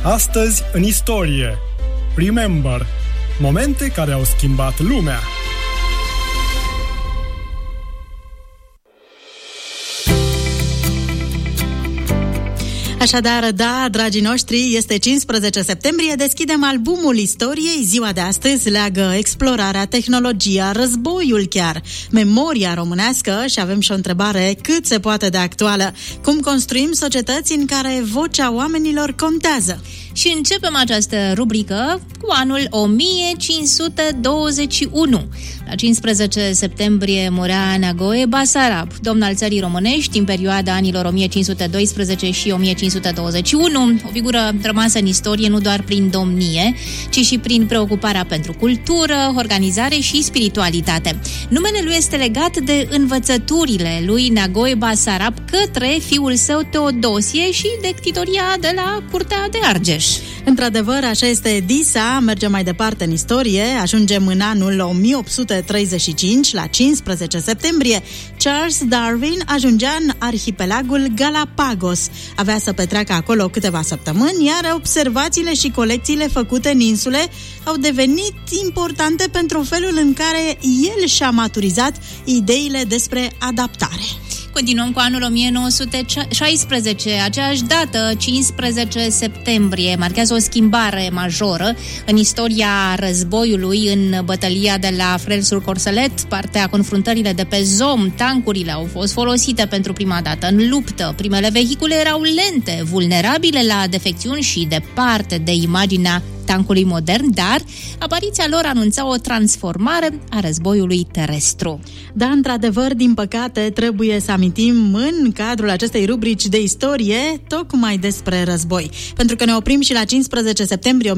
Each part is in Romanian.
Astăzi în istorie. Remember. Momente care au schimbat lumea. Așadar, da, dragii noștri, este 15 septembrie, deschidem albumul istoriei. Ziua de astăzi leagă explorarea, tehnologia, războiul chiar, memoria românească și avem și o întrebare cât se poate de actuală. Cum construim societăți în care vocea oamenilor contează? Și începem această rubrică cu anul 1521. La 15 septembrie murea Neagoe Basarab, domn al țării românești în perioada anilor 1512 și 1521, o figură rămasă în istorie nu doar prin domnie, ci și prin preocuparea pentru cultură, organizare și spiritualitate. Numele lui este legat de învățăturile lui Neagoe Basarab către fiul său Teodosie și de ctitoria de la Curtea de Argeș. Într-adevăr, așa este Edisa. Mergem mai departe în istorie. Ajungem în anul 1835, la 15 septembrie. Charles Darwin ajungea în arhipelagul Galapagos. Avea să petreacă acolo câteva săptămâni, iar observațiile și colecțiile făcute în insule au devenit importante pentru felul în care el și-a maturizat ideile despre adaptare. Continuăm cu anul 1916. Aceeași dată, 15 septembrie, marchează o schimbare majoră în istoria războiului. În bătălia de la Frel-sur-Courcelette, partea confruntările de pe Zom, tancurile au fost folosite pentru prima dată în luptă. Primele vehicule erau lente, vulnerabile la defecțiuni și departe de imaginea tancului modern, dar apariția lor anunța o transformare a războiului terestru. Da, într-adevăr, din păcate, trebuie să amintim în cadrul acestei rubrici de istorie tocmai despre război. Pentru că ne oprim și la 15 septembrie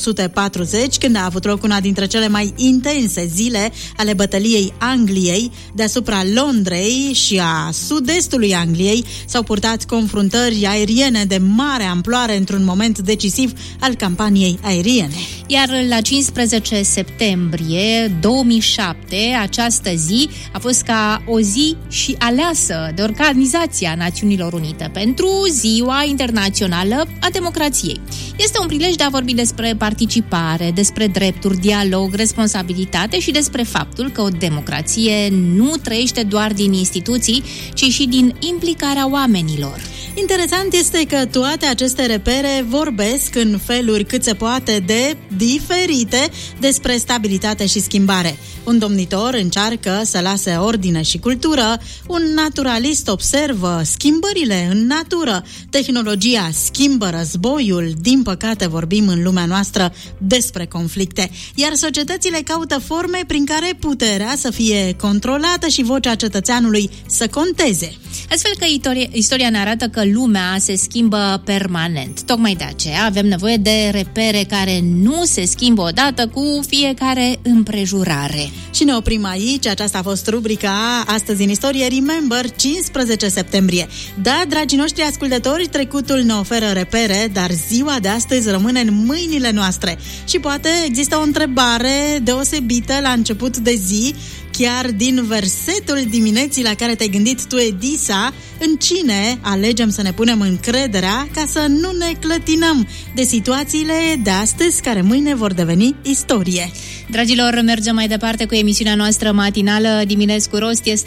1940, când a avut loc una dintre cele mai intense zile ale bătăliei Angliei. Deasupra Londrei și a sud-estului Angliei s-au purtat confruntări aeriene de mare amploare într-un moment decisiv al campaniei aeriene. Iar la 15 septembrie 2007, această zi a fost ca o zi și aleasă de Organizația Națiunilor Unite pentru Ziua Internațională a Democrației. Este un prilej de a vorbi despre participare, despre drepturi, dialog, responsabilitate și despre faptul că o democrație nu trăiește doar din instituții, ci și din implicarea oamenilor. Interesant este că toate aceste repere vorbesc în feluri cât se poate de diferite despre stabilitate și schimbare. Un domnitor încearcă să lase ordine și cultură, un naturalist observă schimbările în natură, tehnologia schimbă războiul, din păcate vorbim în lumea noastră despre conflicte, iar societățile caută forme prin care puterea să fie controlată și vocea cetățeanului să conteze. Astfel că istoria ne arată că lumea se schimbă permanent. Tocmai de aceea avem nevoie de repere care nu se schimbă odată cu fiecare împrejurare. Și ne oprim aici. Aceasta a fost rubrica Astăzi în istorie, Remember, 15 septembrie. Da, dragii noștri ascultători, trecutul ne oferă repere, dar ziua de astăzi rămâne în mâinile noastre. Și poate există o întrebare deosebită la început de zi, chiar din versetul dimineții la care te-ai gândit tu, Edisa. În cine alegem să ne punem încrederea ca să nu ne clătinăm de situațiile de astăzi care mâine vor deveni istorie? Dragilor, mergem mai departe cu emisiunea noastră matinală Dimineți cu Rost. Este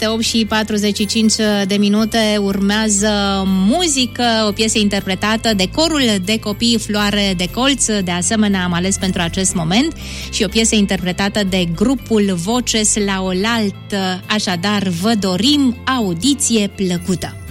8:45. Urmează muzică, o piesă interpretată de corul de copii Floare de Colț. De asemenea, am ales pentru acest moment și o piesă interpretată de grupul Voces la Oaltă. Așadar, vă dorim audiție plăcută.